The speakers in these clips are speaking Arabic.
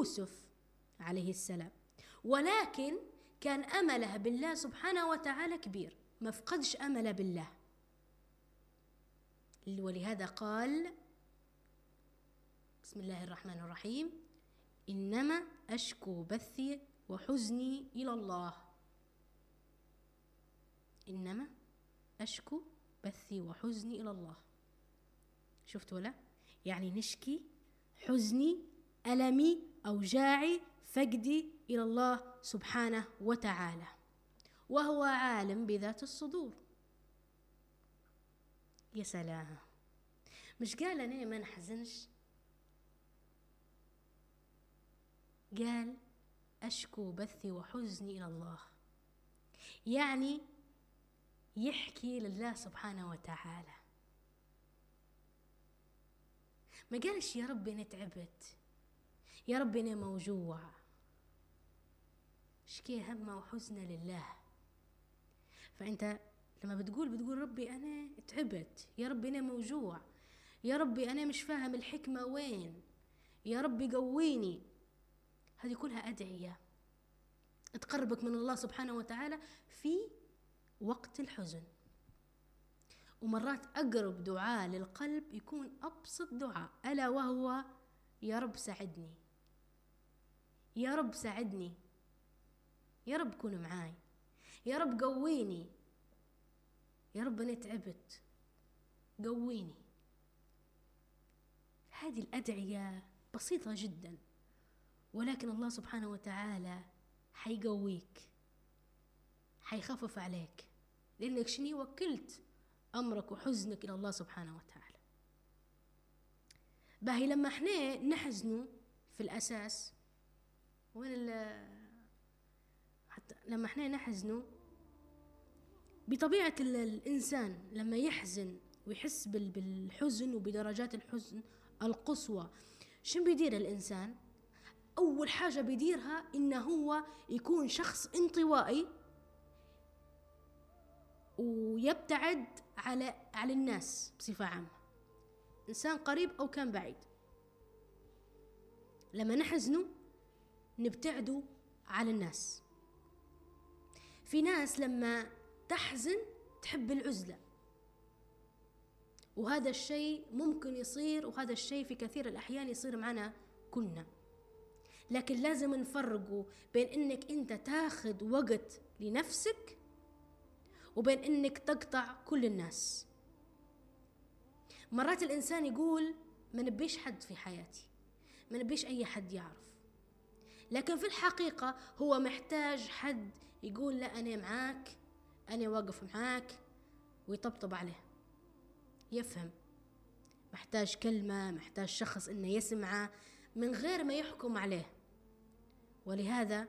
يوسف عليه السلام، ولكن كان أمله بالله سبحانه وتعالى كبير، ما فقدش أمله بالله. ولهذا قال بسم الله الرحمن الرحيم: إنما أشكو بثي وحزني إلى الله. إنما أشكو بثي وحزني إلى الله. شفتوا لا؟ يعني نشكي حزني، ألمي، أوجاعي، فقدي إلى الله سبحانه وتعالى، وهو عالم بذات الصدور. يا سلام، مش قال أنا ما نحزنش، قال أشكو بثي وحزني إلى الله، يعني يحكي لله سبحانه وتعالى. ما قالش يا رب أنا تعبت، يا رب أنا موجوع، اشكي همه وحزنه لله. فأنت لما بتقول ربي أنا تعبت، يا ربي أنا موجوع، يا ربي أنا مش فاهم الحكمة وين، يا ربي قويني، هذه كلها أدعية تقربك من الله سبحانه وتعالى في وقت الحزن. ومرات أقرب دعاء للقلب يكون أبسط دعاء، ألا وهو يا رب ساعدني، يا رب ساعدني، يا رب كون معاي، يا رب قويني، يا رب أنا تعبت قويني. هذه الأدعية بسيطة جدا، ولكن الله سبحانه وتعالى حيقويك، حيخفف عليك، لأنك شني وكلت أمرك وحزنك إلى الله سبحانه وتعالى. باهي لما احنا نحزنوا في الأساس حتى لما احنا نحزنوا بطبيعة الإنسان، لما يحزن ويحس بالحزن وبدرجات الحزن القصوى، شن بيدير الإنسان؟ أول حاجة بيديرها إنه هو يكون شخص انطوائي ويبتعد على الناس بصفة عامة، إنسان قريب أو كان بعيد. لما نحزنوا نبتعدوا على الناس. في ناس لما تحزن تحب العزلة، وهذا الشيء ممكن يصير، وهذا الشيء في كثير الأحيان يصير معنا كلنا. لكن لازم نفرقوا بين إنك أنت تاخذ وقت لنفسك وبين إنك تقطع كل الناس. مرات الإنسان يقول ما نبيش حد في حياتي، ما نبيش أي حد يعرف، لكن في الحقيقة هو محتاج حد يقول لا أنا معاك، أنا واقف معاك، ويطبطب عليه، يفهم، محتاج كلمة، محتاج شخص إنه يسمعه من غير ما يحكم عليه. ولهذا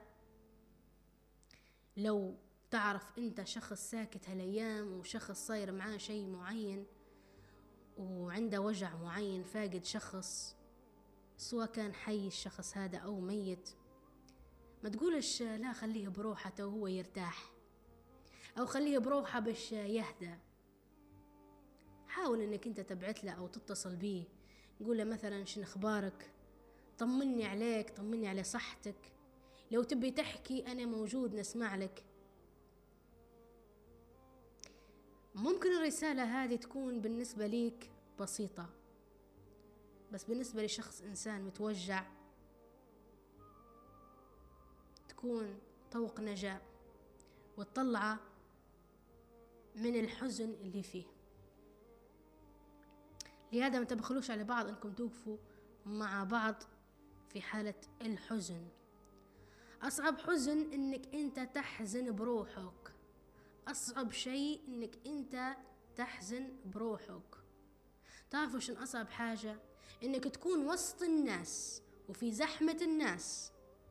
لو تعرف أنت شخص ساكت هالأيام وشخص صاير معاه شيء معين وعنده وجع معين، فاقد شخص سواء كان حي الشخص هذا أو ميت، ما تقولش لا خليه بروحه وهو يرتاح، أو خليه بروحه باش يهدى. حاول إنك أنت تبعث له أو تتصل بيه، قول له مثلا شن أخبارك، طمني عليك، طمني على صحتك، لو تبي تحكي أنا موجود نسمع لك. ممكن الرسالة هذه تكون بالنسبة ليك بسيطة، بس بالنسبة لشخص إنسان متوجع تكون طوق نجاة وتطلعه من الحزن اللي فيه. لهذا ما تبخلوش على بعض أنكم توقفوا مع بعض في حالة الحزن. أصعب حزن إنك أنت تحزن بروحك، أصعب شيء إنك أنت تحزن بروحك. تعرفوا شن أصعب حاجة؟ إنك تكون وسط الناس وفي زحمة الناس،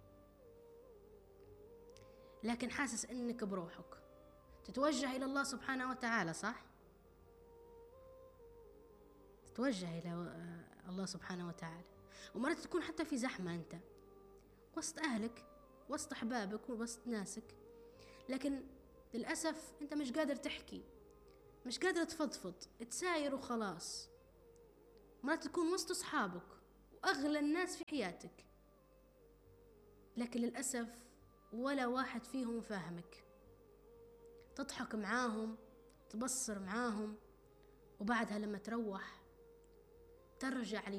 لكن حاسس إنك بروحك. تتوجه إلى الله سبحانه وتعالى، صح؟ تتوجه إلى الله سبحانه وتعالى، ومرات تكون حتى في زحمة، أنت وسط أهلك، وسط أحبابك، ووسط ناسك، لكن للأسف أنت مش قادر تحكي، مش قادر تفضفض، تساير وخلاص. مرات تكون وسط أصحابك وأغلى الناس في حياتك، لكن للأسف ولا واحد فيهم فاهمك. تضحك معاهم، تبصر معاهم، وبعدها لما تروح ترجع